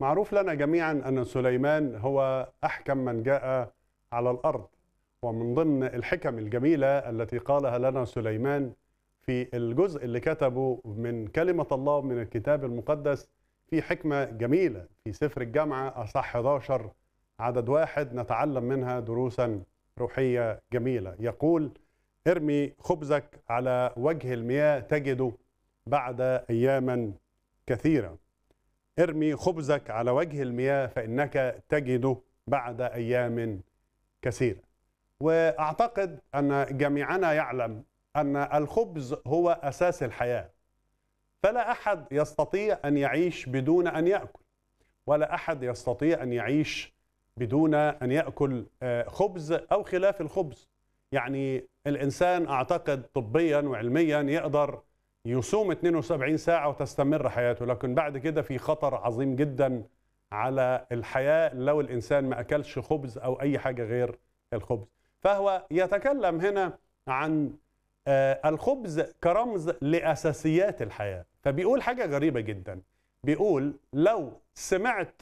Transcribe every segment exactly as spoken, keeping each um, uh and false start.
معروف لنا جميعا أن سليمان هو أحكم من جاء على الأرض، ومن ضمن الحكم الجميلة التي قالها لنا سليمان في الجزء اللي كتبه من كلمة الله من الكتاب المقدس في حكمة جميلة في سفر الجامعة أصح أحد عشر عدد واحد نتعلم منها دروسا روحية جميلة. يقول: ارمي خبزك على وجه المياه تجده بعد أياما كثيرة. ارمي خبزك على وجه المياه فإنك تجده بعد أيام كثيرة. وأعتقد أن جميعنا يعلم أن الخبز هو أساس الحياة، فلا أحد يستطيع أن يعيش بدون أن يأكل، ولا أحد يستطيع أن يعيش بدون أن يأكل خبز أو خلاف الخبز. يعني الإنسان أعتقد طبيا وعلميا يقدر يصوم اثنين وسبعين ساعة وتستمر حياته، لكن بعد كده في خطر عظيم جدا على الحياة لو الإنسان ما أكلش خبز أو أي حاجة غير الخبز. فهو يتكلم هنا عن الخبز كرمز لأساسيات الحياة. فبيقول حاجة غريبة جدا، بيقول لو سمعت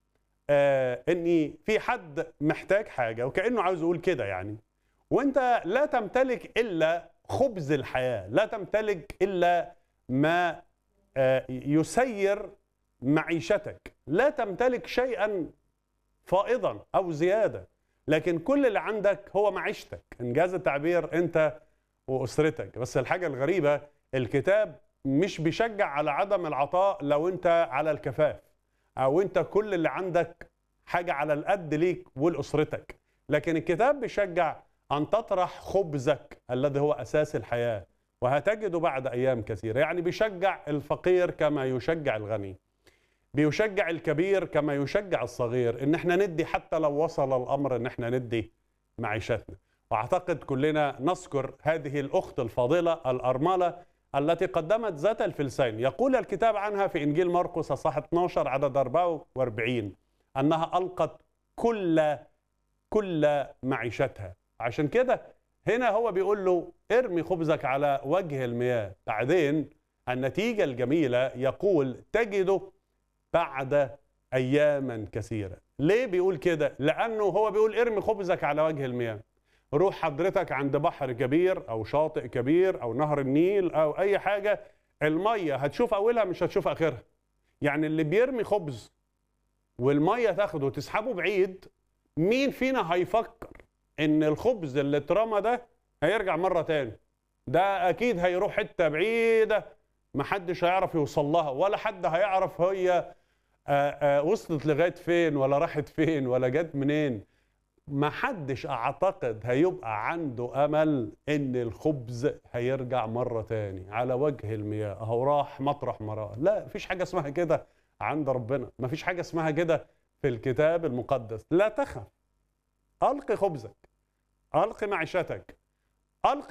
أني في حد محتاج حاجة، وكأنه عاوز يقول كده يعني، وانت لا تمتلك إلا خبز الحياة، لا تمتلك إلا ما يسير معيشتك، لا تمتلك شيئا فائضا أو زيادة، لكن كل اللي عندك هو معيشتك، إنجاز التعبير أنت وأسرتك. بس الحاجة الغريبة، الكتاب مش بيشجع على عدم العطاء لو أنت على الكفاف، أو أنت كل اللي عندك حاجة على القد ليك ولأسرتك، لكن الكتاب بيشجع أن تطرح خبزك الذي هو أساس الحياة وهتجده بعد أيام كثيرة. يعني بيشجع الفقير كما يشجع الغني، بيشجع الكبير كما يشجع الصغير، إن احنا ندي حتى لو وصل الأمر إن احنا ندي معيشتنا. وأعتقد كلنا نذكر هذه الأخت الفاضلة الأرملة التي قدمت ذات الفلسين. يقول الكتاب عنها في إنجيل مرقس أصحاح اثني عشر عدد أربعة وأربعين أنها ألقت كل كل معيشتها. عشان كده هنا هو بيقول له ارمي خبزك على وجه المياه. بعدين النتيجة الجميلة يقول تجده بعد أياما كثيرة. ليه بيقول كده؟ لأنه هو بيقول ارمي خبزك على وجه المياه. روح حضرتك عند بحر كبير أو شاطئ كبير أو نهر النيل أو أي حاجة، المية هتشوف أولها مش هتشوف آخرها. يعني اللي بيرمي خبز والمية تاخده وتسحبه بعيد، مين فينا هيفكر ان الخبز اللي اترمى ده هيرجع مرة تاني؟ ده اكيد هيروح حتة بعيدة محدش هيعرف يوصل لها، ولا حد هيعرف هي آآ آآ وصلت لغاية فين ولا راحت فين ولا جت منين. محدش اعتقد هيبقى عنده امل ان الخبز هيرجع مرة تاني على وجه المياه، اهو راح مطرح مراه. لا، مفيش حاجة اسمها كده عند ربنا، مفيش حاجة اسمها كده في الكتاب المقدس. لا تخف، ألقي خبزك، ألقي معيشتك، ألقي